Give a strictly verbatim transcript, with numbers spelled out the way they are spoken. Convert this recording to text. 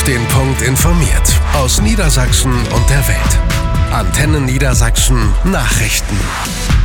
den Punkt informiert. Aus Niedersachsen und der Welt. Antenne Niedersachsen Nachrichten.